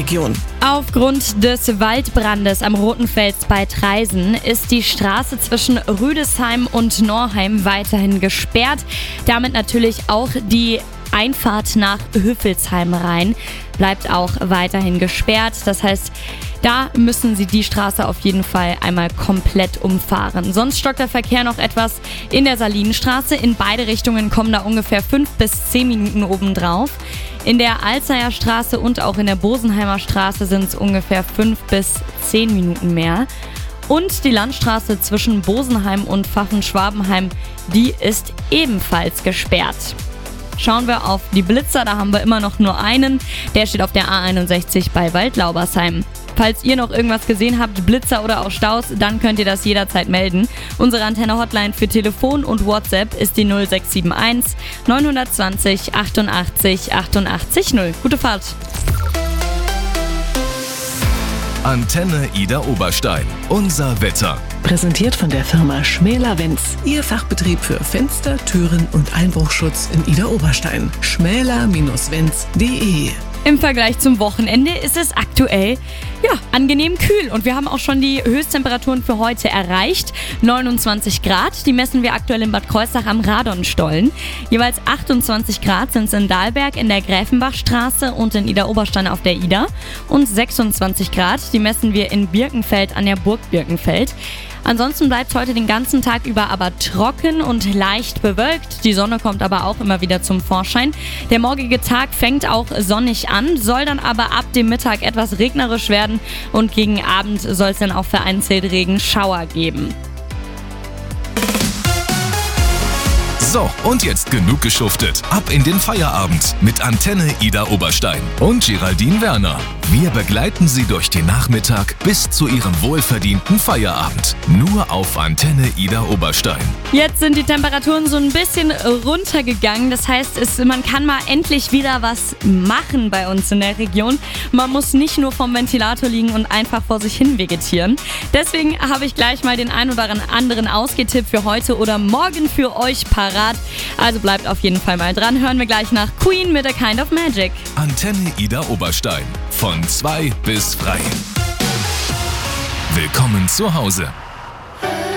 Region. Aufgrund des Waldbrandes am Roten Fels bei Traisen ist die Straße zwischen Rüdesheim und Norheim weiterhin gesperrt. Damit natürlich auch die Einfahrt nach Hüffelsheim rein bleibt auch weiterhin gesperrt. Das heißt, da müssen Sie die Straße auf jeden Fall einmal komplett umfahren. Sonst stockt der Verkehr noch etwas in der Salinenstraße. In beide Richtungen kommen da ungefähr 5 bis 10 Minuten obendrauf. In der Alzeyer Straße und auch in der Bosenheimer Straße sind es ungefähr 5 bis 10 Minuten mehr. Und die Landstraße zwischen Bosenheim und Pfaffen-Schwabenheim, die ist ebenfalls gesperrt. Schauen wir auf die Blitzer, da haben wir immer noch nur einen. Der steht auf der A61 bei Waldlaubersheim. Falls ihr noch irgendwas gesehen habt, Blitzer oder auch Staus, dann könnt ihr das jederzeit melden. Unsere Antenne-Hotline für Telefon und WhatsApp ist die 0671 920 88 88 0. Gute Fahrt! Antenne Ida Oberstein. Unser Wetter. Präsentiert von der Firma Schmäler-Wenz. Ihr Fachbetrieb für Fenster, Türen und Einbruchschutz in Ida Oberstein. schmäler-wenz.de. Im Vergleich zum Wochenende ist es aktuell angenehm kühl und wir haben auch schon die Höchsttemperaturen für heute erreicht. 29 Grad, die messen wir aktuell in Bad Kreuznach am Radonstollen. Jeweils 28 Grad sind es in Dahlberg in der Gräfenbachstraße und in Ida Oberstein auf der Ida. Und 26 Grad, die messen wir in Birkenfeld an der Burg Birkenfeld. Ansonsten bleibt heute den ganzen Tag über aber trocken und leicht bewölkt. Die Sonne kommt aber auch immer wieder zum Vorschein. Der morgige Tag fängt auch sonnig an, soll dann aber ab dem Mittag etwas regnerisch werden und gegen Abend soll es dann auch vereinzelt Regenschauer geben. So, und jetzt genug geschuftet. Ab in den Feierabend mit Antenne Ida Oberstein und Geraldine Werner. Wir begleiten Sie durch den Nachmittag bis zu Ihrem wohlverdienten Feierabend. Nur auf Antenne Ida Oberstein. Jetzt sind die Temperaturen so ein bisschen runtergegangen. Das heißt, man kann mal endlich wieder was machen bei uns in der Region. Man muss nicht nur vom Ventilator liegen und einfach vor sich hin vegetieren. Deswegen habe ich gleich mal den ein oder anderen Ausgehtipp für heute oder morgen für euch parat. Also bleibt auf jeden Fall mal dran. Hören wir gleich nach Queen mit A Kind of Magic. Antenne Ida Oberstein. Von 2 bis 3. Willkommen zu Hause.